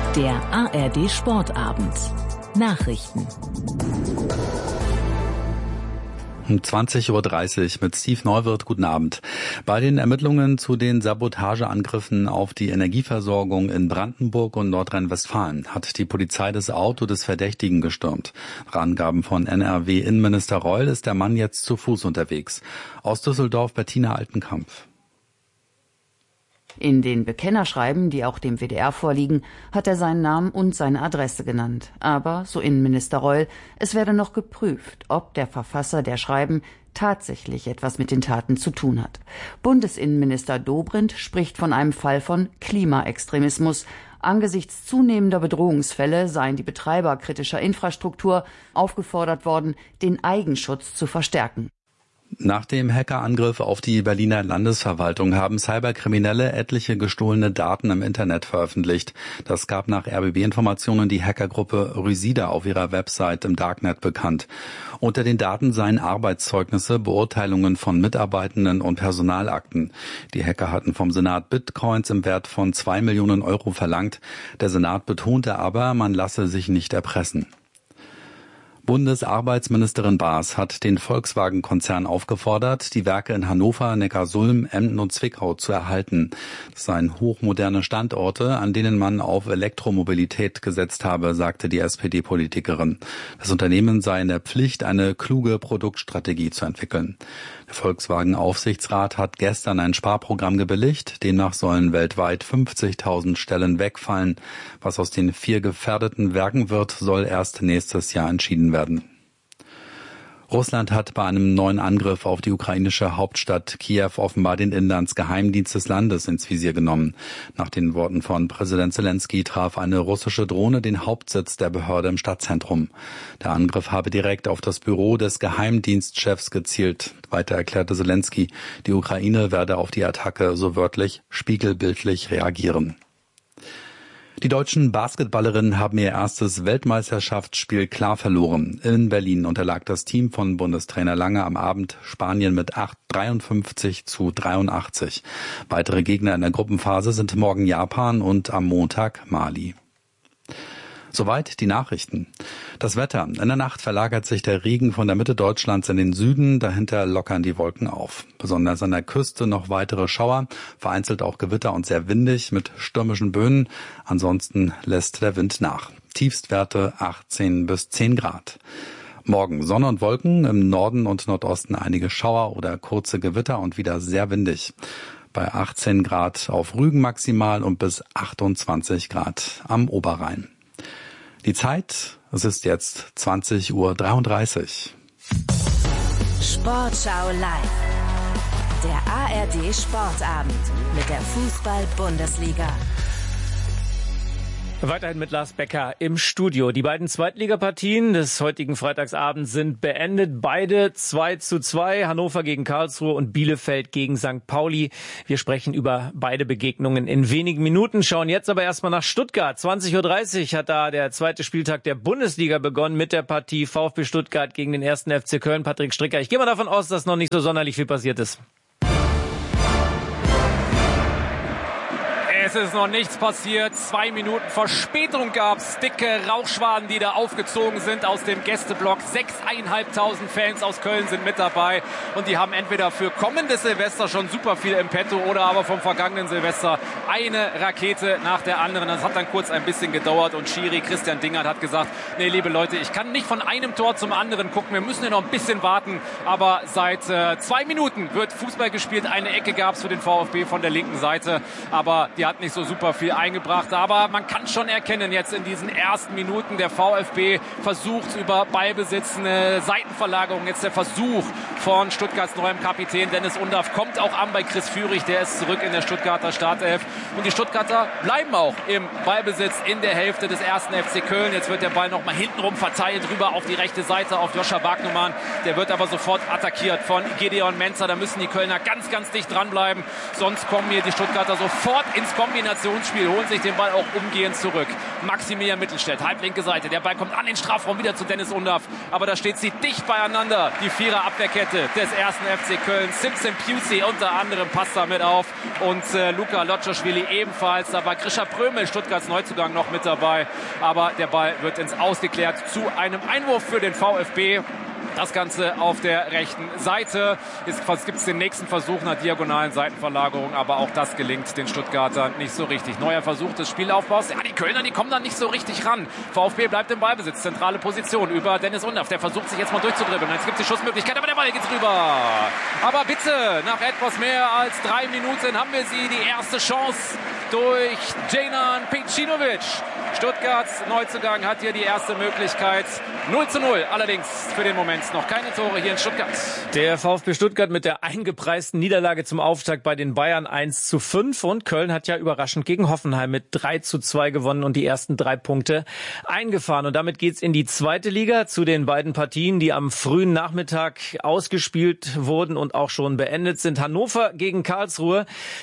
Der ARD Sportabend. Nachrichten. Um 20:30 Uhr mit Steve Neuwirth. Guten Abend. Bei den Ermittlungen zu den Sabotageangriffen auf die Energieversorgung in Brandenburg und Nordrhein-Westfalen hat die Polizei das Auto des Verdächtigen gestürmt. Nach Angaben von NRW-Innenminister Reul ist der Mann jetzt zu Fuß unterwegs. Aus Düsseldorf Bettina Altenkamp. In den Bekennerschreiben, die auch dem WDR vorliegen, hat er seinen Namen und seine Adresse genannt. Aber, so Innenminister Reul, es werde noch geprüft, ob der Verfasser der Schreiben tatsächlich etwas mit den Taten zu tun hat. Bundesinnenminister Dobrindt spricht von einem Fall von Klimaextremismus. Angesichts zunehmender Bedrohungsfälle seien die Betreiber kritischer Infrastruktur aufgefordert worden, den Eigenschutz zu verstärken. Nach dem Hackerangriff auf die Berliner Landesverwaltung haben Cyberkriminelle etliche gestohlene Daten im Internet veröffentlicht. Das gab nach RBB-Informationen die Hackergruppe Rysida auf ihrer Website im Darknet bekannt. Unter den Daten seien Arbeitszeugnisse, Beurteilungen von Mitarbeitenden und Personalakten. Die Hacker hatten vom Senat Bitcoins im Wert von 2 Millionen Euro verlangt. Der Senat betonte aber, man lasse sich nicht erpressen. Bundesarbeitsministerin Baas hat den Volkswagen-Konzern aufgefordert, die Werke in Hannover, Neckarsulm, Emden und Zwickau zu erhalten. Das seien hochmoderne Standorte, an denen man auf Elektromobilität gesetzt habe, sagte die SPD-Politikerin. Das Unternehmen sei in der Pflicht, eine kluge Produktstrategie zu entwickeln. Der Volkswagen-Aufsichtsrat hat gestern ein Sparprogramm gebilligt. Demnach sollen weltweit 50.000 Stellen wegfallen. Was aus den 4 gefährdeten Werken wird, soll erst nächstes Jahr entschieden werden. Russland hat bei einem neuen Angriff auf die ukrainische Hauptstadt Kiew offenbar den Inlandsgeheimdienst des Landes ins Visier genommen. Nach den Worten von Präsident Zelensky traf eine russische Drohne den Hauptsitz der Behörde im Stadtzentrum. Der Angriff habe direkt auf das Büro des Geheimdienstchefs gezielt. Weiter erklärte Zelensky, die Ukraine werde auf die Attacke so wörtlich spiegelbildlich reagieren. Die deutschen Basketballerinnen haben ihr erstes Weltmeisterschaftsspiel klar verloren. In Berlin unterlag das Team von Bundestrainer Lange am Abend Spanien mit 53:83. Weitere Gegner in der Gruppenphase sind morgen Japan und am Montag Mali. Soweit die Nachrichten. Das Wetter. In der Nacht verlagert sich der Regen von der Mitte Deutschlands in den Süden. Dahinter lockern die Wolken auf. Besonders an der Küste noch weitere Schauer, vereinzelt auch Gewitter und sehr windig mit stürmischen Böen. Ansonsten lässt der Wind nach. Tiefstwerte 18 bis 10 Grad. Morgen Sonne und Wolken, im Norden und Nordosten einige Schauer oder kurze Gewitter und wieder sehr windig. Bei 18 Grad auf Rügen maximal und bis 28 Grad am Oberrhein. Die Zeit, es ist jetzt 20:33 Uhr. Sportschau live. Der ARD Sportabend mit der Fußball-Bundesliga. Weiterhin mit Lars Becker im Studio. Die beiden Zweitligapartien des heutigen Freitagsabends sind beendet. Beide 2:2. Hannover gegen Karlsruhe und Bielefeld gegen St. Pauli. Wir sprechen über beide Begegnungen in wenigen Minuten. Schauen jetzt aber erstmal nach Stuttgart. 20:30 Uhr hat da der zweite Spieltag der Bundesliga begonnen mit der Partie VfB Stuttgart gegen den 1. FC Köln. Patrick Stricker, ich gehe mal davon aus, dass noch nicht so sonderlich viel passiert ist. Es ist noch nichts passiert. 2 Minuten Verspätung gab's. Dicke Rauchschwaden, die da aufgezogen sind aus dem Gästeblock. 6.500 Fans aus Köln sind mit dabei. Und die haben entweder für kommendes Silvester schon super viel im Petto oder aber vom vergangenen Silvester eine Rakete nach der anderen. Das hat dann kurz ein bisschen gedauert und Schiri Christian Dingert hat gesagt, nee, liebe Leute, ich kann nicht von einem Tor zum anderen gucken. Wir müssen ja noch ein bisschen warten. Aber seit 2 Minuten wird Fußball gespielt. Eine Ecke gab's für den VfB von der linken Seite. Aber die hat nicht so super viel eingebracht, aber man kann schon erkennen jetzt in diesen ersten Minuten, der VfB versucht über Ballbesitz eine Seitenverlagerung, jetzt der Versuch von Stuttgarts neuem Kapitän Dennis Undaff kommt auch an bei Chris Führig, der ist zurück in der Stuttgarter Startelf und die Stuttgarter bleiben auch im Ballbesitz in der Hälfte des 1. FC Köln. Jetzt wird der Ball nochmal hintenrum verteilt, rüber auf die rechte Seite auf Joscha Wagnumann, der wird aber sofort attackiert von Gideon Menzer, da müssen die Kölner ganz, ganz dicht dranbleiben, sonst kommen hier die Stuttgarter sofort ins Kombinationsspiel, holen sich den Ball auch umgehend zurück. Maximilian Mittelstädt, halblinke Seite, der Ball kommt an den Strafraum wieder zu Dennis Undaff, aber da steht sie dicht beieinander, die Vierer-Abwehrkette Torschütze des ersten FC Köln, Simpson Pusey unter anderem, passt da mit auf. Und Luka Lotschowili ebenfalls. Da war Grisha Prömel, Stuttgarts Neuzugang, noch mit dabei. Aber der Ball wird ins Ausgeklärt zu einem Einwurf für den VfB. Das Ganze auf der rechten Seite. Jetzt gibt es den nächsten Versuch einer diagonalen Seitenverlagerung, aber auch das gelingt den Stuttgartern nicht so richtig. Neuer Versuch des Spielaufbaus. Ja, die Kölner, die kommen da nicht so richtig ran. VfB bleibt im Ballbesitz. Zentrale Position über Dennis Undaff. Der versucht sich jetzt mal durchzudribbeln. Jetzt gibt es die Schussmöglichkeit, aber der Ball geht drüber. Aber bitte, nach etwas mehr als 3 Minuten haben wir die erste Chance durch Dejnan Pejcinovic. Stuttgarts Neuzugang hat hier die erste Möglichkeit. 0:0 allerdings für den Moment noch keine Tore hier in Stuttgart. Der VfB Stuttgart mit der eingepreisten Niederlage zum Auftakt bei den Bayern 1:5 und Köln hat ja überraschend gegen Hoffenheim mit 3:2 gewonnen und die ersten 3 Punkte eingefahren. Und damit geht's in die zweite Liga zu den beiden Partien, die am frühen Nachmittag ausgespielt wurden und auch schon beendet sind. Hannover gegen Karlsruhe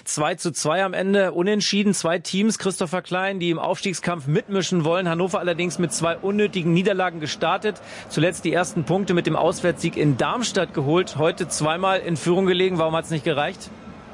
2:2 am Ende, unentschieden. 2 Teams, Christopher Klein, die im Aufstiegskampf mitmischen wollen. Hannover allerdings mit 2 unnötigen Niederlagen gestartet. Zuletzt die ersten Punkte mit dem Auswärtssieg in Darmstadt geholt. Heute zweimal in Führung gelegen. Warum hat es nicht gereicht?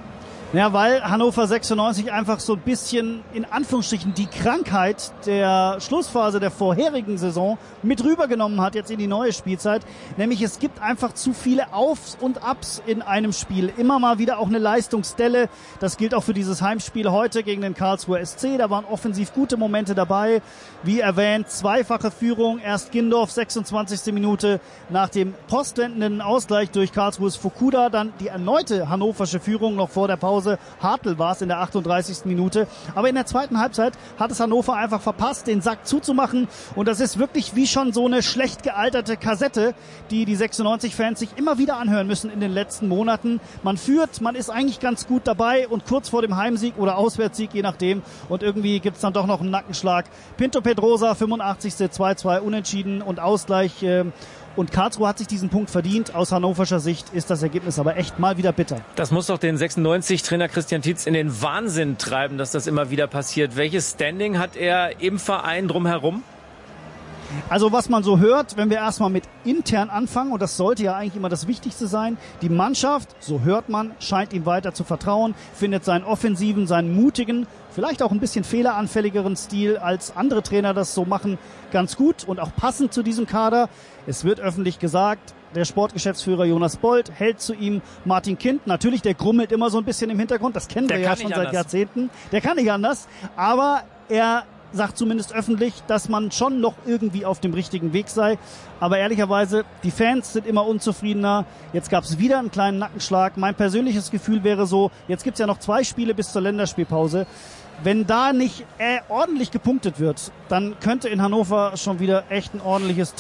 Ja, weil Hannover 96 einfach so ein bisschen, in Anführungsstrichen, die Krankheit der Schlussphase der vorherigen Saison mit rübergenommen hat jetzt in die neue Spielzeit. Nämlich es gibt einfach zu viele Aufs und Abs in einem Spiel. Immer mal wieder auch eine Leistungsdelle. Das gilt auch für dieses Heimspiel heute gegen den Karlsruher SC. Da waren offensiv gute Momente dabei. Wie erwähnt, zweifache Führung. Erst Gindorf, 26. Minute nach dem postwendenden Ausgleich durch Karlsruhes Fukuda. Dann die erneute hannoversche Führung noch vor der Pause. Hartl war es in der 38. Minute. Aber in der zweiten Halbzeit hat es Hannover einfach verpasst, den Sack zuzumachen. Und das ist wirklich wie schon so eine schlecht gealterte Kassette, die 96-Fans sich immer wieder anhören müssen in den letzten Monaten. Man führt, man ist eigentlich ganz gut dabei und kurz vor dem Heimsieg oder Auswärtssieg, je nachdem. Und irgendwie gibt es dann doch noch einen Nackenschlag. Pinto Pedrosa, 85. 2:2 unentschieden und Ausgleich. Und Karlsruhe hat sich diesen Punkt verdient. Aus hannoverscher Sicht ist das Ergebnis aber echt mal wieder bitter. Das muss doch den 96-Trainer Christian Tietz in den Wahnsinn treiben, dass das immer wieder passiert. Welches Standing hat er im Verein drumherum? Also was man so hört, wenn wir erstmal mit intern anfangen, und das sollte ja eigentlich immer das Wichtigste sein, die Mannschaft, so hört man, scheint ihm weiter zu vertrauen, findet seinen offensiven, seinen mutigen, vielleicht auch ein bisschen fehleranfälligeren Stil, als andere Trainer das so machen, ganz gut und auch passend zu diesem Kader. Es wird öffentlich gesagt, der Sportgeschäftsführer Jonas Bold hält zu ihm Martin Kind. Natürlich, der grummelt immer so ein bisschen im Hintergrund, das kennen wir ja schon seit Jahrzehnten. Der kann nicht anders, aber er sagt zumindest öffentlich, dass man schon noch irgendwie auf dem richtigen Weg sei. Aber ehrlicherweise, die Fans sind immer unzufriedener. Jetzt gab es wieder einen kleinen Nackenschlag. Mein persönliches Gefühl wäre so, jetzt gibt es ja noch 2 Spiele bis zur Länderspielpause. Wenn da nicht ordentlich gepunktet wird, dann könnte in Hannover schon wieder echt ein ordentliches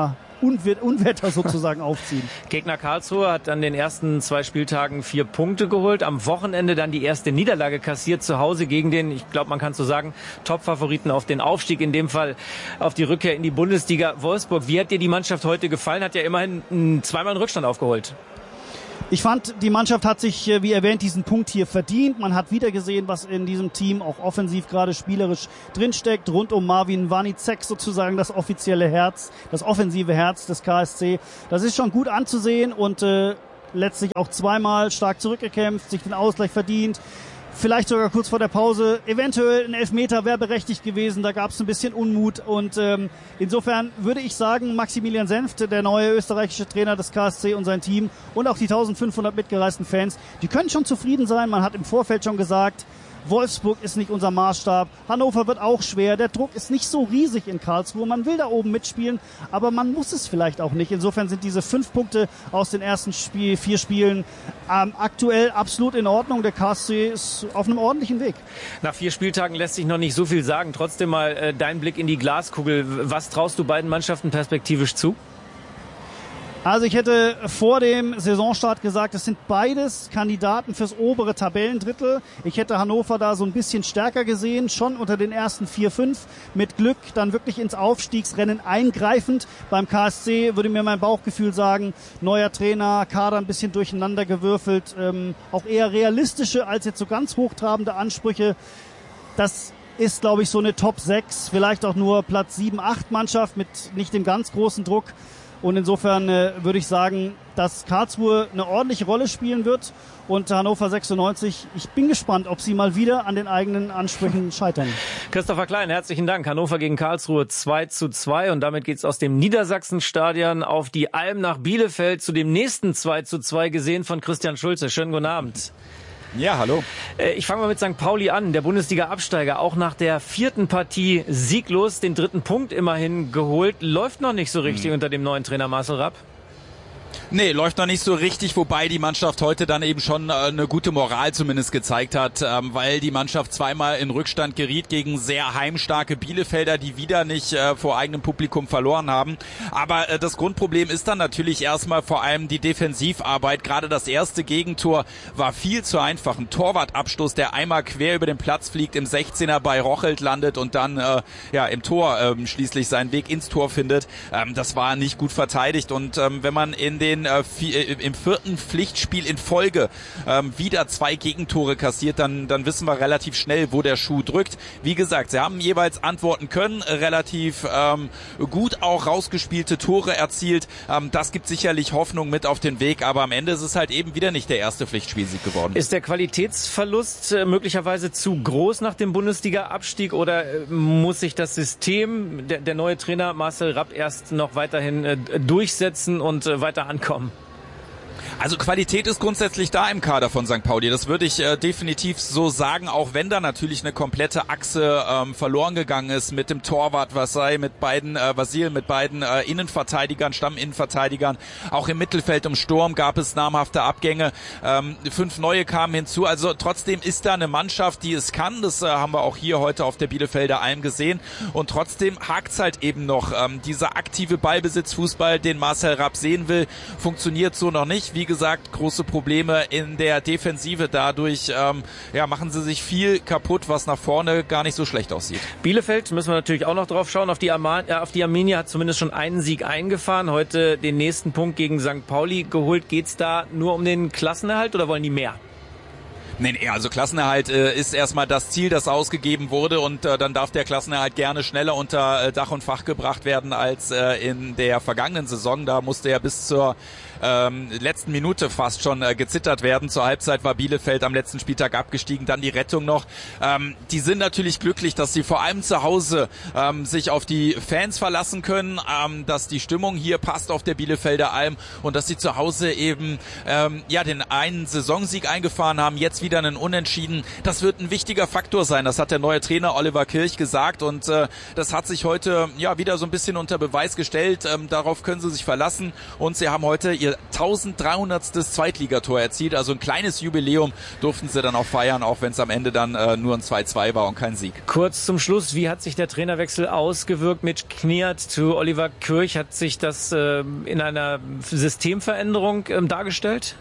Unwetter sozusagen aufziehen. Gegner Karlsruhe hat an den ersten 2 Spieltagen 4 Punkte geholt. Am Wochenende dann die erste Niederlage kassiert zu Hause gegen den, ich glaube, man kann so sagen, Top-Favoriten auf den Aufstieg, in dem Fall auf die Rückkehr in die Bundesliga Wolfsburg. Wie hat dir die Mannschaft heute gefallen? Hat ja immerhin 2-mal einen Rückstand aufgeholt. Ich fand, die Mannschaft hat sich, wie erwähnt, diesen Punkt hier verdient. Man hat wieder gesehen, was in diesem Team auch offensiv gerade spielerisch drinsteckt. Rund um Marvin Wanicek sozusagen das offizielle Herz, das offensive Herz des KSC. Das ist schon gut anzusehen und letztlich auch 2-mal stark zurückgekämpft, sich den Ausgleich verdient. Vielleicht sogar kurz vor der Pause, eventuell ein Elfmeter wäre berechtigt gewesen, da gab es ein bisschen Unmut und insofern würde ich sagen, Maximilian Senft, der neue österreichische Trainer des KSC und sein Team und auch die 1500 mitgereisten Fans, die können schon zufrieden sein. Man hat im Vorfeld schon gesagt, Wolfsburg ist nicht unser Maßstab. Hannover wird auch schwer. Der Druck ist nicht so riesig in Karlsruhe. Man will da oben mitspielen, aber man muss es vielleicht auch nicht. Insofern sind diese 5 Punkte aus den ersten 4 Spielen aktuell absolut in Ordnung. Der KSC ist auf einem ordentlichen Weg. Nach 4 Spieltagen lässt sich noch nicht so viel sagen. Trotzdem mal dein Blick in die Glaskugel. Was traust du beiden Mannschaften perspektivisch zu? Also ich hätte vor dem Saisonstart gesagt, es sind beides Kandidaten fürs obere Tabellendrittel. Ich hätte Hannover da so ein bisschen stärker gesehen, schon unter den ersten 4, 5. Mit Glück dann wirklich ins Aufstiegsrennen eingreifend. Beim KSC würde mir mein Bauchgefühl sagen, neuer Trainer, Kader ein bisschen durcheinander gewürfelt. Auch eher realistische als jetzt so ganz hochtrabende Ansprüche. Das ist, glaube ich, so eine Top 6, vielleicht auch nur Platz 7, 8 Mannschaft mit nicht dem ganz großen Druck. Und insofern würde ich sagen, dass Karlsruhe eine ordentliche Rolle spielen wird. Und Hannover 96, ich bin gespannt, ob sie mal wieder an den eigenen Ansprüchen scheitern. Christopher Klein, herzlichen Dank. Hannover gegen Karlsruhe 2:2. Und damit geht's aus dem Niedersachsenstadion auf die Alm nach Bielefeld zu dem nächsten 2:2, gesehen von Christian Schulze. Schönen guten Abend. Ja, hallo. Ich fange mal mit St. Pauli an. Der Bundesliga-Absteiger, auch nach der 4. Partie sieglos, den 3. Punkt immerhin geholt. Läuft noch nicht so richtig unter dem neuen Trainer Marcel Rapp. Nee, läuft noch nicht so richtig, wobei die Mannschaft heute dann eben schon eine gute Moral zumindest gezeigt hat, weil die Mannschaft zweimal in Rückstand geriet gegen sehr heimstarke Bielefelder, die wieder nicht vor eigenem Publikum verloren haben. Aber das Grundproblem ist dann natürlich erstmal vor allem die Defensivarbeit. Gerade das erste Gegentor war viel zu einfach. Ein Torwartabstoß, der einmal quer über den Platz fliegt, im 16er bei Rochelt landet und dann im Tor schließlich seinen Weg ins Tor findet. Das war nicht gut verteidigt. Und wenn man im 4. Pflichtspiel in Folge wieder 2 Gegentore kassiert, dann wissen wir relativ schnell, wo der Schuh drückt. Wie gesagt, sie haben jeweils antworten können, relativ gut auch rausgespielte Tore erzielt. Das gibt sicherlich Hoffnung mit auf den Weg, aber am Ende ist es halt eben wieder nicht der erste Pflichtspielsieg geworden. Ist der Qualitätsverlust möglicherweise zu groß nach dem Bundesliga-Abstieg oder muss sich das System, der neue Trainer Marcel Rapp, erst noch weiterhin durchsetzen und weiter ankommen? Also Qualität ist grundsätzlich da im Kader von St. Pauli. Das würde ich definitiv so sagen, auch wenn da natürlich eine komplette Achse verloren gegangen ist mit dem Torwart Vasil, mit beiden Innenverteidigern, Stamminnenverteidigern. Auch im Mittelfeld im Sturm gab es namhafte Abgänge. 5 neue kamen hinzu. Also trotzdem ist da eine Mannschaft, die es kann. Das haben wir auch hier heute auf der Bielefelder Alm gesehen. Und trotzdem hakt's halt eben noch. Dieser aktive Ballbesitzfußball, den Marcel Rapp sehen will, funktioniert so noch nicht. Wie gesagt, große Probleme in der Defensive. Dadurch machen sie sich viel kaputt, was nach vorne gar nicht so schlecht aussieht. Bielefeld müssen wir natürlich auch noch drauf schauen. Auf die Arminia hat zumindest schon einen Sieg eingefahren. Heute den nächsten Punkt gegen St. Pauli geholt. Geht's da nur um den Klassenerhalt oder wollen die mehr? Nee, also Klassenerhalt ist erstmal das Ziel, das ausgegeben wurde und dann darf der Klassenerhalt gerne schneller unter Dach und Fach gebracht werden als in der vergangenen Saison. Da musste er bis zur letzten Minute fast schon gezittert werden. Zur Halbzeit war Bielefeld am letzten Spieltag abgestiegen, dann die Rettung noch. Die sind natürlich glücklich, dass sie vor allem zu Hause sich auf die Fans verlassen können, dass die Stimmung hier passt auf der Bielefelder Alm und dass sie zu Hause eben den einen Saisonsieg eingefahren haben, jetzt wieder einen Unentschieden. Das wird ein wichtiger Faktor sein. Das hat der neue Trainer Oliver Kirch gesagt und das hat sich heute wieder so ein bisschen unter Beweis gestellt. Darauf können sie sich verlassen und sie haben heute ihr 1300. Zweitligator erzielt. Also ein kleines Jubiläum durften sie dann auch feiern, auch wenn es am Ende dann nur ein 2:2 war und kein Sieg. Kurz zum Schluss, wie hat sich der Trainerwechsel ausgewirkt mit Kniat zu Oliver Kirch? Hat sich das in einer Systemveränderung dargestellt?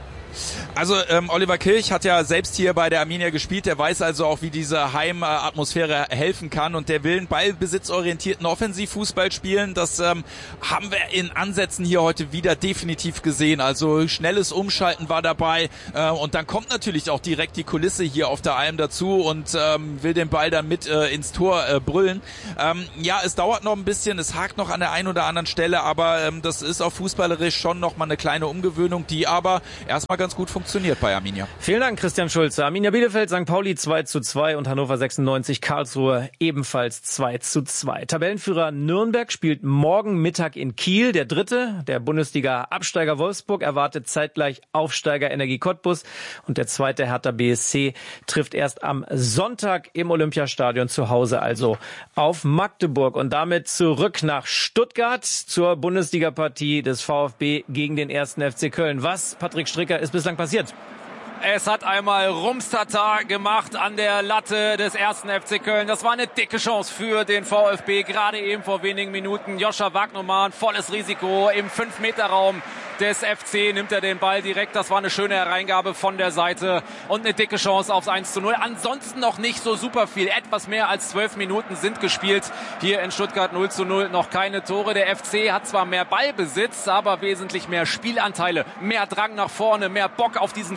Also Oliver Kirch hat ja selbst hier bei der Arminia gespielt, der weiß also auch, wie diese Heimatmosphäre helfen kann und der will einen ballbesitzorientierten Offensivfußball spielen. Das haben wir in Ansätzen hier heute wieder definitiv gesehen. Also schnelles Umschalten war dabei und dann kommt natürlich auch direkt die Kulisse hier auf der Alm dazu und will den Ball dann mit ins Tor brüllen. Es dauert noch ein bisschen, es hakt noch an der einen oder anderen Stelle, aber das ist auch fußballerisch schon noch mal eine kleine Umgewöhnung, die aber erstmal ganz gut funktioniert bei Arminia. Vielen Dank, Christian Schulze. Arminia Bielefeld, St. Pauli 2:2 und Hannover 96, Karlsruhe ebenfalls 2:2. Tabellenführer Nürnberg spielt morgen Mittag in Kiel. Der dritte, der Bundesliga-Absteiger Wolfsburg, erwartet zeitgleich Aufsteiger Energie Cottbus und der zweite Hertha BSC trifft erst am Sonntag im Olympiastadion zu Hause, also auf Magdeburg. Und damit zurück nach Stuttgart zur Bundesliga-Partie des VfB gegen den 1. FC Köln. Was, Patrick Stricker, ist bislang passiert? Es hat einmal Rumstata gemacht an der Latte des 1. FC Köln. Das war eine dicke Chance für den VfB. Gerade eben vor wenigen Minuten Joscha Wagnermann, volles Risiko im 5-Meter-Raum des FC, nimmt er den Ball direkt. Das war eine schöne Hereingabe von der Seite und eine dicke Chance aufs 1:0. Ansonsten noch nicht so super viel. Etwas mehr als 12 Minuten sind gespielt. Hier in Stuttgart 0:0, noch keine Tore. Der FC hat zwar mehr Ballbesitz, aber wesentlich mehr Spielanteile, mehr Drang nach vorne, mehr Bock auf diesen Freitagabend.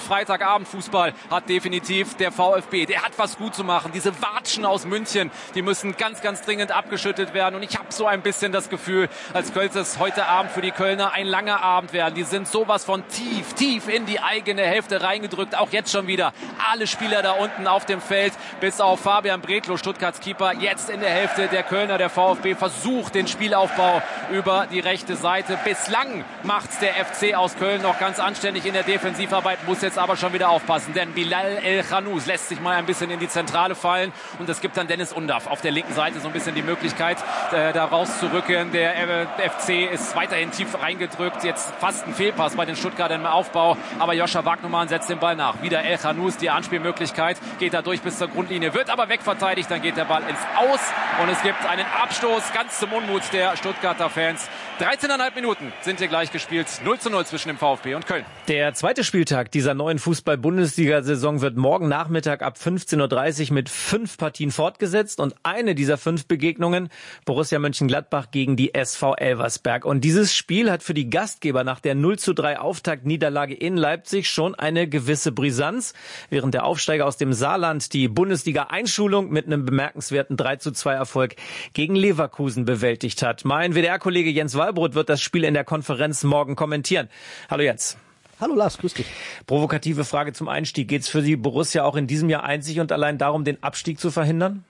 Freitagabendfußball hat definitiv der VfB. Der hat was gut zu machen. Diese Watschen aus München, die müssen ganz, ganz dringend abgeschüttet werden. Und ich habe so ein bisschen das Gefühl, als könnte es heute Abend für die Kölner ein langer Abend werden. Die sind sowas von tief in die eigene Hälfte reingedrückt. Auch jetzt schon wieder alle Spieler da unten auf dem Feld, bis auf Fabian Bredlow, Stuttgarts Keeper, jetzt in der Hälfte der Kölner. Der VfB versucht den Spielaufbau über die rechte Seite. Bislang macht's der FC aus Köln noch ganz anständig in der Defensivarbeit, muss jetzt aber schon wieder aufpassen, denn Bilal El-Khanous lässt sich mal ein bisschen in die Zentrale fallen und es gibt dann Dennis Undaff auf der linken Seite so ein bisschen die Möglichkeit, da rauszurücken. Der FC ist weiterhin tief reingedrückt, jetzt fast ein Fehlpass bei den Stuttgartern im Aufbau, aber Joscha Wagnumann setzt den Ball nach. Wieder El-Khanous, die Anspielmöglichkeit, geht da durch bis zur Grundlinie, wird aber wegverteidigt, dann geht der Ball ins Aus und es gibt einen Abstoß, ganz zum Unmut der Stuttgarter Fans. 13,5 Minuten sind hier gleich gespielt, 0:0 zwischen dem VfB und Köln. Der zweite Spieltag dieser neuen Fußball-Bundesliga-Saison wird morgen Nachmittag ab 15:30 Uhr mit 5 Partien fortgesetzt und eine dieser 5 Begegnungen Borussia Mönchengladbach gegen die SV Elversberg. Und dieses Spiel hat für die Gastgeber nach der 0:3 Auftaktniederlage in Leipzig schon eine gewisse Brisanz, während der Aufsteiger aus dem Saarland die Bundesliga-Einschulung mit einem bemerkenswerten 3:2 Erfolg gegen Leverkusen bewältigt hat. Mein WDR-Kollege Jens Wallbrot wird das Spiel in der Konferenz morgen kommentieren. Hallo Jens. Hallo Lars, grüß dich. Provokative Frage zum Einstieg. Geht es für die Borussia auch in diesem Jahr einzig und allein darum, den Abstieg zu verhindern?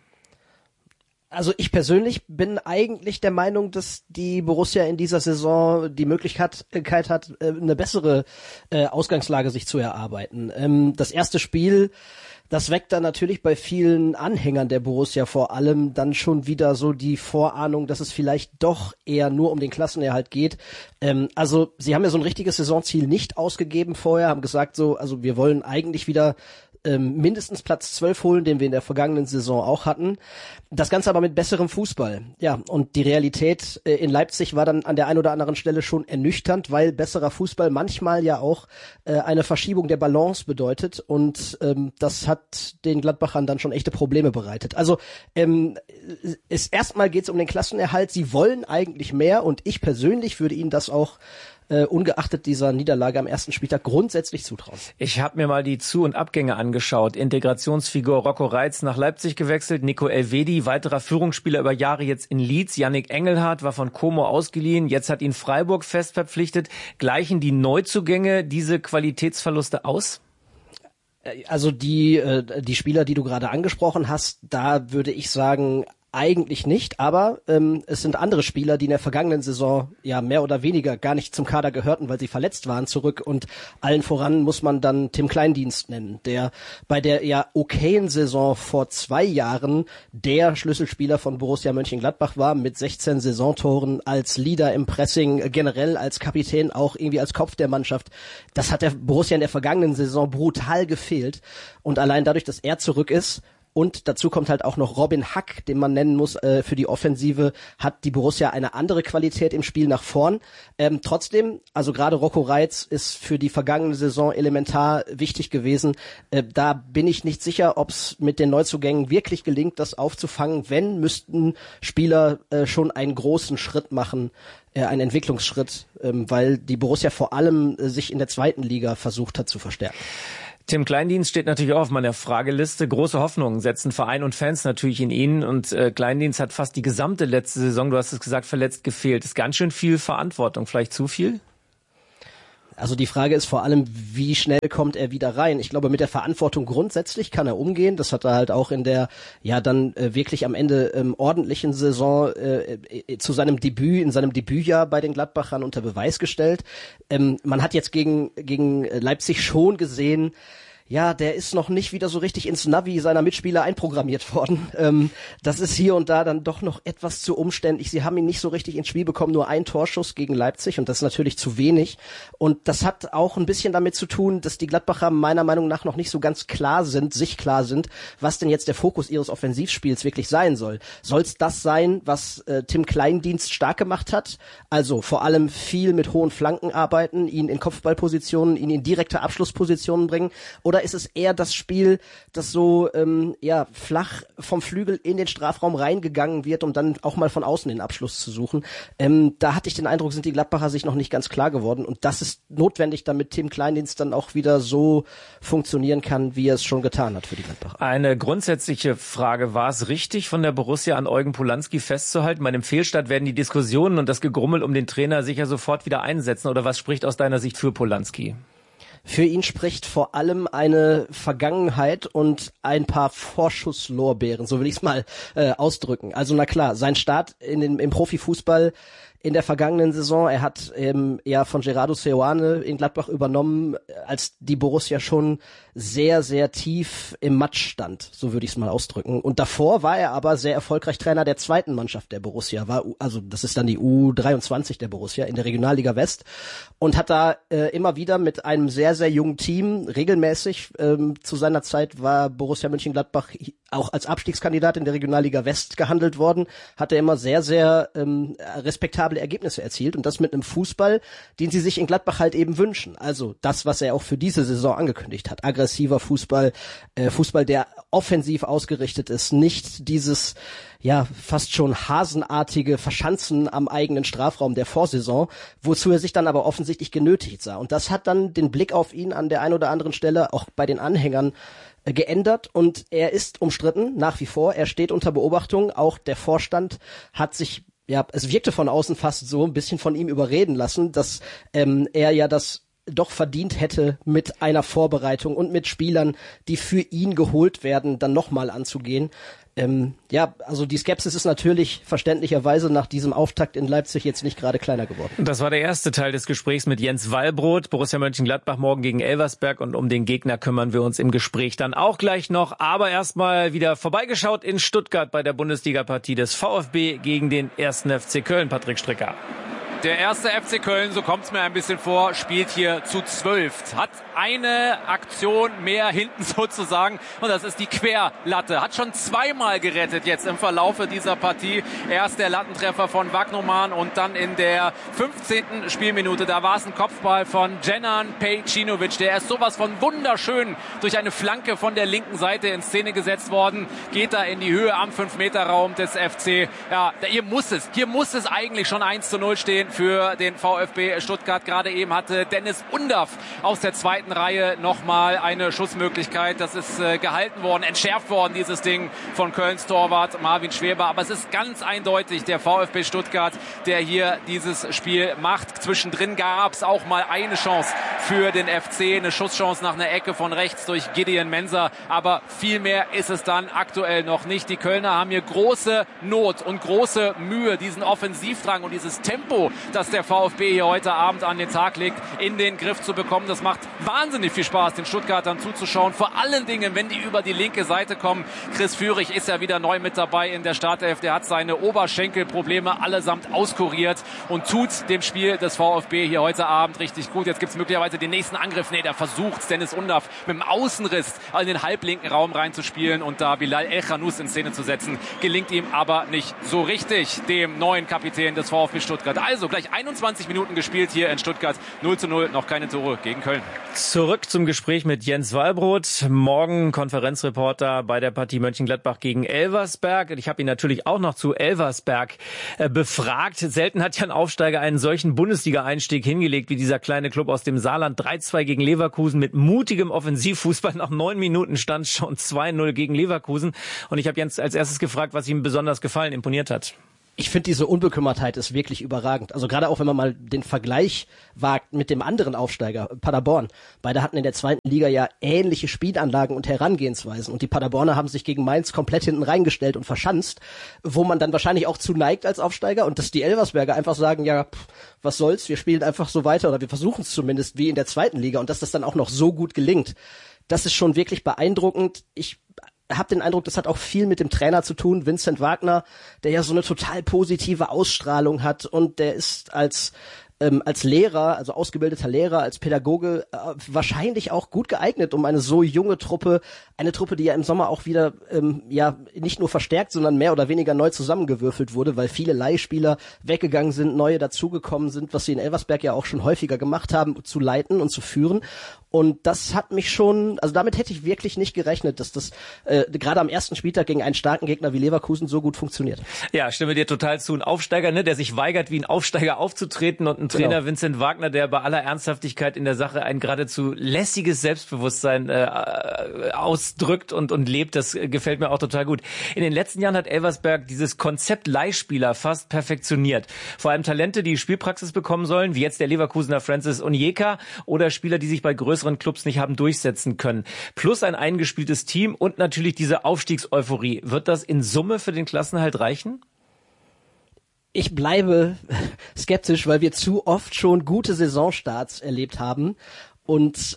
Also ich persönlich bin eigentlich der Meinung, dass die Borussia in dieser Saison die Möglichkeit hat, eine bessere Ausgangslage sich zu erarbeiten. Das erste Spiel, das weckt dann natürlich bei vielen Anhängern der Borussia vor allem dann schon wieder so die Vorahnung, dass es vielleicht doch eher nur um den Klassenerhalt geht. Also sie haben ja so ein richtiges Saisonziel nicht ausgegeben vorher, haben gesagt so, also wir wollen eigentlich wieder mindestens Platz 12 holen, den wir in der vergangenen Saison auch hatten. Das Ganze aber mit besserem Fußball. Ja, und die Realität in Leipzig war dann an der einen oder anderen Stelle schon ernüchternd, weil besserer Fußball manchmal ja auch eine Verschiebung der Balance bedeutet und das hat den Gladbachern dann schon echte Probleme bereitet. Also erstmal geht es um den Klassenerhalt. Sie wollen eigentlich mehr und ich persönlich würde ihnen das auch ungeachtet dieser Niederlage am ersten Spieltag grundsätzlich zutrauen. Ich habe mir mal die Zu- und Abgänge angeschaut. Integrationsfigur Rocco Reitz nach Leipzig gewechselt, Nico Elvedi, weiterer Führungsspieler über Jahre jetzt in Leeds. Yannick Engelhardt war von Como ausgeliehen, jetzt hat ihn Freiburg fest verpflichtet. Gleichen die Neuzugänge diese Qualitätsverluste aus? Also die Spieler, die du gerade angesprochen hast, da würde ich sagen, eigentlich nicht, aber es sind andere Spieler, die in der vergangenen Saison ja mehr oder weniger gar nicht zum Kader gehörten, weil sie verletzt waren, zurück und allen voran muss man dann Tim Kleindienst nennen, der bei der ja okayen Saison vor 2 Jahren der Schlüsselspieler von Borussia Mönchengladbach war, mit 16 Saisontoren als Leader im Pressing, generell als Kapitän, auch irgendwie als Kopf der Mannschaft. Das hat der Borussia in der vergangenen Saison brutal gefehlt und allein dadurch, dass er zurück ist, und dazu kommt halt auch noch Robin Hack, den man nennen muss für die Offensive, hat die Borussia eine andere Qualität im Spiel nach vorn. Trotzdem, also gerade Rocco Reitz ist für die vergangene Saison elementar wichtig gewesen. Da bin ich nicht sicher, ob es mit den Neuzugängen wirklich gelingt, das aufzufangen. Wenn, müssten Spieler schon einen großen Schritt machen, einen Entwicklungsschritt, weil die Borussia vor allem sich in der zweiten Liga versucht hat zu verstärken. Tim Kleindienst steht natürlich auch auf meiner Frageliste. Große Hoffnungen setzen Verein und Fans natürlich in ihn. Und Kleindienst hat fast die gesamte letzte Saison, du hast es gesagt, verletzt gefehlt. Ist ganz schön viel Verantwortung. Vielleicht zu viel? Also die Frage ist vor allem, wie schnell kommt er wieder rein? Ich glaube, mit der Verantwortung grundsätzlich kann er umgehen. Das hat er halt auch in der ja dann wirklich am Ende ordentlichen Saison zu seinem Debüt, in seinem Debütjahr bei den Gladbachern unter Beweis gestellt. Man hat jetzt gegen Leipzig schon gesehen, ja, der ist noch nicht wieder so richtig ins Navi seiner Mitspieler einprogrammiert worden. Das ist hier und da dann doch noch etwas zu umständlich. Sie haben ihn nicht so richtig ins Spiel bekommen, nur ein Torschuss gegen Leipzig und das ist natürlich zu wenig. Und das hat auch ein bisschen damit zu tun, dass die Gladbacher meiner Meinung nach noch nicht so ganz sich klar sind, was denn jetzt der Fokus ihres Offensivspiels wirklich sein soll. Soll es das sein, was Tim Kleindienst stark gemacht hat? Also vor allem viel mit hohen Flanken arbeiten, ihn in Kopfballpositionen, ihn in direkte Abschlusspositionen bringen? Oder oder ist es eher das Spiel, das so flach vom Flügel in den Strafraum reingegangen wird, um dann auch mal von außen den Abschluss zu suchen? Da hatte ich den Eindruck, sind die Gladbacher sich noch nicht ganz klar geworden, und das ist notwendig, damit Tim Kleindienst dann auch wieder so funktionieren kann, wie er es schon getan hat für die Gladbacher. Eine grundsätzliche Frage: War es richtig, von der Borussia an Eugen Polanski festzuhalten? Bei einem Fehlstart werden die Diskussionen und das Gegrummel um den Trainer sicher sofort wieder einsetzen, oder was spricht aus deiner Sicht für Polanski? Für ihn spricht vor allem eine Vergangenheit und ein paar Vorschusslorbeeren, so will ich es mal ausdrücken. Also na klar, sein Start im Profifußball in der vergangenen Saison, er hat von Gerardo Seoane in Gladbach übernommen, als die Borussia schon sehr, sehr tief im Matsch stand, so würde ich es mal ausdrücken. Und davor war er aber sehr erfolgreich Trainer der zweiten Mannschaft der Borussia, das ist dann die U23 der Borussia in der Regionalliga West, und hat da immer wieder mit einem sehr, sehr jungen Team regelmäßig, zu seiner Zeit war Borussia Mönchengladbach auch als Abstiegskandidat in der Regionalliga West gehandelt worden, hat er immer sehr, sehr respektable Ergebnisse erzielt, und das mit einem Fußball, den sie sich in Gladbach halt eben wünschen. Also das, was er auch für diese Saison angekündigt hat. Aggressiver Fußball, Fußball, der offensiv ausgerichtet ist, nicht dieses fast schon hasenartige Verschanzen am eigenen Strafraum der Vorsaison, wozu er sich dann aber offensichtlich genötigt sah. Und das hat dann den Blick auf ihn an der einen oder anderen Stelle auch bei den Anhängern geändert, und er ist umstritten, nach wie vor. Er steht unter Beobachtung. Auch der Vorstand hat sich, es wirkte von außen fast so ein bisschen von ihm überreden lassen, dass er das doch verdient hätte, mit einer Vorbereitung und mit Spielern, die für ihn geholt werden, dann nochmal anzugehen. Also die Skepsis ist natürlich verständlicherweise nach diesem Auftakt in Leipzig jetzt nicht gerade kleiner geworden. Das war der erste Teil des Gesprächs mit Jens Wallbrot, Borussia Mönchengladbach morgen gegen Elversberg, und um den Gegner kümmern wir uns im Gespräch dann auch gleich noch. Aber erstmal wieder vorbeigeschaut in Stuttgart bei der Bundesliga-Partie des VfB gegen den 1. FC Köln. Patrick Stricker. Der erste FC Köln, so kommt es mir ein bisschen vor, spielt hier zu 12. Hat eine Aktion mehr hinten sozusagen, und das ist die Querlatte. Hat schon zweimal gerettet jetzt im Verlaufe dieser Partie. Erst der Lattentreffer von Wagnoman und dann in der 15. Spielminute. Da war es ein Kopfball von Dženan Pejčinović. Der ist sowas von wunderschön durch eine Flanke von der linken Seite in Szene gesetzt worden. Geht da in die Höhe am 5-Meter-Raum des FC. Ja, hier muss es eigentlich schon 1:0 stehen für den VfB Stuttgart. Gerade eben hatte Dennis Undaff aus der zweiten Reihe nochmal eine Schussmöglichkeit. Das ist gehalten worden, entschärft worden, dieses Ding von Kölns Torwart Marvin Schweber. Aber es ist ganz eindeutig der VfB Stuttgart, der hier dieses Spiel macht. Zwischendrin gab es auch mal eine Chance für den FC, eine Schusschance nach einer Ecke von rechts durch Gideon Mensah. Aber viel mehr ist es dann aktuell noch nicht. Die Kölner haben hier große Not und große Mühe, diesen Offensivdrang und dieses Tempo, das der VfB hier heute Abend an den Tag legt, in den Griff zu bekommen. Das macht wahnsinnig viel Spaß, den Stuttgartern zuzuschauen. Vor allen Dingen, wenn die über die linke Seite kommen. Chris Führig ist ja wieder neu mit dabei in der Startelf. Der hat seine Oberschenkelprobleme allesamt auskuriert und tut dem Spiel des VfB hier heute Abend richtig gut. Jetzt gibt es möglicherweise den nächsten Angriff. Nee, der versucht Dennis Undaff mit dem Außenriss in den halblinken Raum reinzuspielen und da Bilal El-Khanous in Szene zu setzen. Gelingt ihm aber nicht so richtig, dem neuen Kapitän des VfB Stuttgart. Also gleich 21 Minuten gespielt hier in Stuttgart. 0:0, noch keine Tore gegen Köln. Zurück zum Gespräch mit Jens Wallbrot. Morgen Konferenzreporter bei der Partie Mönchengladbach gegen Elversberg. Ich habe ihn natürlich auch noch zu Elversberg befragt. Selten hat ja ein Aufsteiger einen solchen Bundesliga-Einstieg hingelegt wie dieser kleine Club aus dem Saarland. 3:2 gegen Leverkusen mit mutigem Offensivfußball. Nach 9 Minuten stand schon 2:0 gegen Leverkusen. Und ich habe Jens als erstes gefragt, was ihm besonders gefallen, imponiert hat. Ich finde, diese Unbekümmertheit ist wirklich überragend. Also gerade auch, wenn man mal den Vergleich wagt mit dem anderen Aufsteiger, Paderborn. Beide hatten in der zweiten Liga ja ähnliche Spielanlagen und Herangehensweisen. Und die Paderborner haben sich gegen Mainz komplett hinten reingestellt und verschanzt, wo man dann wahrscheinlich auch zu neigt als Aufsteiger. Und dass die Elversberger einfach sagen, was soll's, wir spielen einfach so weiter, oder wir versuchen es zumindest wie in der zweiten Liga. Und dass das dann auch noch so gut gelingt, das ist schon wirklich beeindruckend. Ich habe den Eindruck, das hat auch viel mit dem Trainer zu tun, Vincent Wagner, der ja so eine total positive Ausstrahlung hat, und der ist als als Lehrer, also ausgebildeter Lehrer, als Pädagoge wahrscheinlich auch gut geeignet, um eine so junge Truppe, eine Truppe, die ja im Sommer auch wieder nicht nur verstärkt, sondern mehr oder weniger neu zusammengewürfelt wurde, weil viele Leihspieler weggegangen sind, neue dazugekommen sind, was sie in Elversberg ja auch schon häufiger gemacht haben, zu leiten und zu führen. Und das hat mich schon, also damit hätte ich wirklich nicht gerechnet, dass das gerade am ersten Spieltag gegen einen starken Gegner wie Leverkusen so gut funktioniert. Ja, stimme dir total zu. Ein Aufsteiger, ne, der sich weigert, wie ein Aufsteiger aufzutreten, und ein Trainer, Vincent Wagner, der bei aller Ernsthaftigkeit in der Sache ein geradezu lässiges Selbstbewusstsein ausdrückt und lebt. Das gefällt mir auch total gut. In den letzten Jahren hat Elversberg dieses Konzept Leihspieler fast perfektioniert. Vor allem Talente, die Spielpraxis bekommen sollen, wie jetzt der Leverkusener Francis Onyeka, oder Spieler, die sich bei größeren Clubs nicht haben durchsetzen können. Plus ein eingespieltes Team und natürlich diese Aufstiegseuphorie. Wird das in Summe für den Klassenerhalt reichen? Ich bleibe skeptisch, weil wir zu oft schon gute Saisonstarts erlebt haben. Und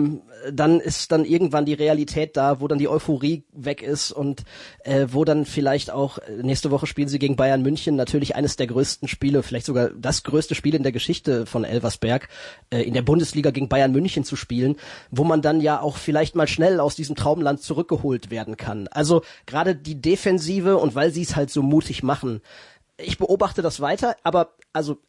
dann ist dann irgendwann die Realität da, wo dann die Euphorie weg ist und wo dann vielleicht auch, nächste Woche spielen sie gegen Bayern München, natürlich eines der größten Spiele, vielleicht sogar das größte Spiel in der Geschichte von Elversberg, in der Bundesliga gegen Bayern München zu spielen, wo man dann ja auch vielleicht mal schnell aus diesem Traumland zurückgeholt werden kann. Also gerade die Defensive, und weil sie es halt so mutig machen, ich beobachte das weiter, aber also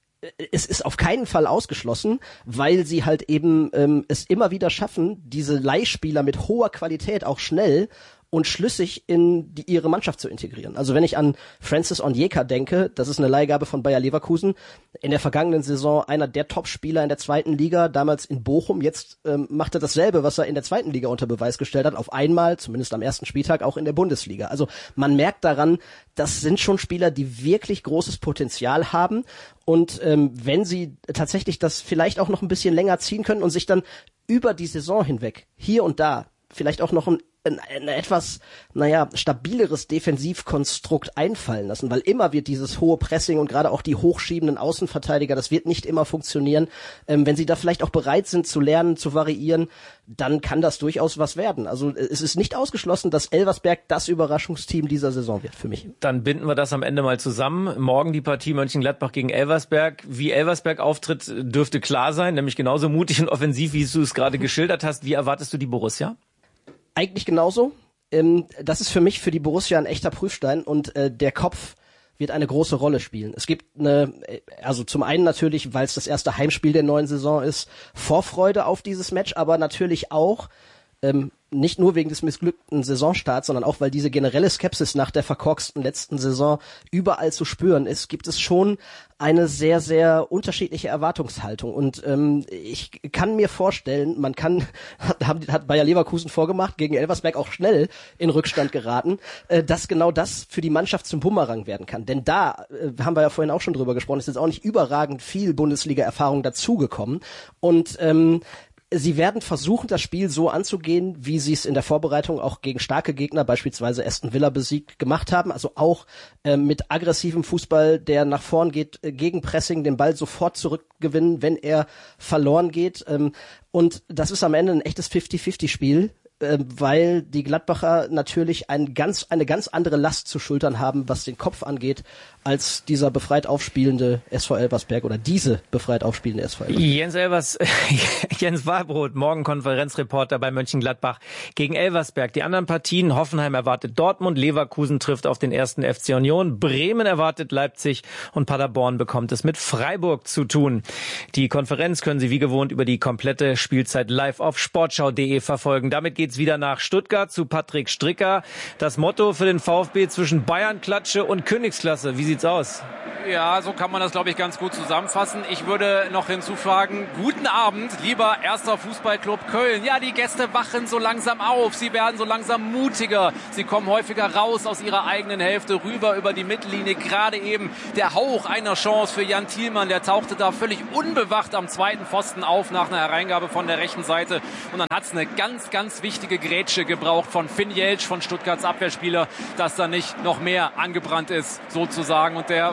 es ist auf keinen Fall ausgeschlossen, weil sie halt eben es immer wieder schaffen, diese Leihspieler mit hoher Qualität auch schnell und schlüssig in ihre Mannschaft zu integrieren. Also wenn ich an Francis Onyeka denke, das ist eine Leihgabe von Bayer Leverkusen, in der vergangenen Saison einer der Top-Spieler in der zweiten Liga, damals in Bochum, jetzt macht er dasselbe, was er in der zweiten Liga unter Beweis gestellt hat, auf einmal, zumindest am ersten Spieltag, auch in der Bundesliga. Also man merkt daran, das sind schon Spieler, die wirklich großes Potenzial haben, und wenn sie tatsächlich das vielleicht auch noch ein bisschen länger ziehen können und sich dann über die Saison hinweg hier und da vielleicht auch noch ein etwas, stabileres Defensivkonstrukt einfallen lassen, weil immer wird dieses hohe Pressing und gerade auch die hochschiebenden Außenverteidiger, das wird nicht immer funktionieren. Wenn sie da vielleicht auch bereit sind zu lernen, zu variieren, dann kann das durchaus was werden. Also es ist nicht ausgeschlossen, dass Elversberg das Überraschungsteam dieser Saison wird für mich. Dann binden wir das am Ende mal zusammen. Morgen die Partie Mönchengladbach gegen Elversberg. Wie Elversberg auftritt, dürfte klar sein, nämlich genauso mutig und offensiv, wie du es gerade geschildert hast. Wie erwartest du die Borussia? Eigentlich genauso. Das ist für mich, für die Borussia, ein echter Prüfstein, und der Kopf wird eine große Rolle spielen. Es gibt also zum einen natürlich, weil es das erste Heimspiel der neuen Saison ist, Vorfreude auf dieses Match, aber natürlich auch nicht nur wegen des missglückten Saisonstarts, sondern auch, weil diese generelle Skepsis nach der verkorksten letzten Saison überall zu spüren ist, gibt es schon eine sehr, sehr unterschiedliche Erwartungshaltung. Und ich kann mir vorstellen, hat Bayer Leverkusen vorgemacht, gegen Elversberg auch schnell in Rückstand geraten, dass genau das für die Mannschaft zum Bumerang werden kann. Denn da, haben wir ja vorhin auch schon drüber gesprochen, ist jetzt auch nicht überragend viel Bundesliga-Erfahrung dazugekommen. Und sie werden versuchen, das Spiel so anzugehen, wie sie es in der Vorbereitung auch gegen starke Gegner, beispielsweise Aston Villa besiegt, gemacht haben. Also auch mit aggressivem Fußball, der nach vorn geht, gegen Pressing, den Ball sofort zurückgewinnen, wenn er verloren geht. Und das ist am Ende ein echtes 50-50-Spiel, weil die Gladbacher natürlich eine ganz andere Last zu schultern haben, was den Kopf angeht, als dieser befreit aufspielende SV Elversberg oder diese befreit aufspielende SV Elversberg. Jens Wahlbrot, morgen Konferenzreporter bei Mönchengladbach gegen Elversberg. Die anderen Partien: Hoffenheim erwartet Dortmund, Leverkusen trifft auf den ersten FC Union, Bremen erwartet Leipzig und Paderborn bekommt es mit Freiburg zu tun. Die Konferenz können Sie wie gewohnt über die komplette Spielzeit live auf sportschau.de verfolgen. Damit geht's wieder nach Stuttgart zu Patrick Stricker. Das Motto für den VfB: zwischen Bayernklatsche und Königsklasse. Wie sieht's aus? Ja, so kann man das, glaube ich, ganz gut zusammenfassen. Ich würde noch hinzufügen: Guten Abend, lieber erster Fußballclub Köln. Ja, die Gäste wachen so langsam auf. Sie werden so langsam mutiger. Sie kommen häufiger raus aus ihrer eigenen Hälfte, rüber über die Mittellinie. Gerade eben der Hauch einer Chance für Jan Thielmann. Der tauchte da völlig unbewacht am zweiten Pfosten auf nach einer Hereingabe von der rechten Seite. Und dann hat es eine ganz, ganz wichtige Grätsche gebraucht von Finn Jeltsch, von Stuttgarts Abwehrspieler, dass da nicht noch mehr angebrannt ist, sozusagen. Und der VfB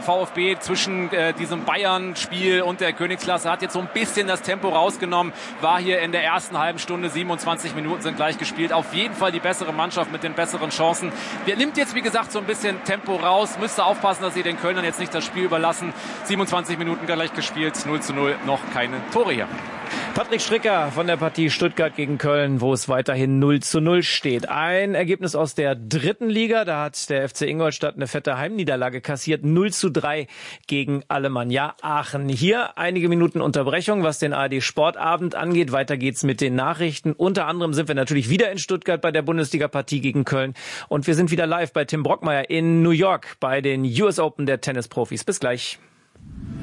steht zwischen diesem Bayern-Spiel und der Königsklasse, hat jetzt so ein bisschen das Tempo rausgenommen, war hier in der ersten halben Stunde, 27 Minuten sind gleich gespielt, auf jeden Fall die bessere Mannschaft mit den besseren Chancen. Der nimmt jetzt, wie gesagt, so ein bisschen Tempo raus, müsste aufpassen, dass sie den Kölnern jetzt nicht das Spiel überlassen. 27 Minuten gleich gespielt, 0:0, noch keine Tore hier. Patrick Stricker von der Partie Stuttgart gegen Köln, wo es weiterhin 0:0 steht. Ein Ergebnis aus der 3. Liga, da hat der FC Ingolstadt eine fette Heimniederlage kassiert, 0:3 gegen Alemannia Aachen. Hier einige Minuten Unterbrechung, was den ARD Sportabend angeht. Weiter geht's mit den Nachrichten. Unter anderem sind wir natürlich wieder in Stuttgart bei der Bundesliga-Partie gegen Köln und wir sind wieder live bei Tim Brockmeier in New York bei den US Open der Tennisprofis. Bis gleich.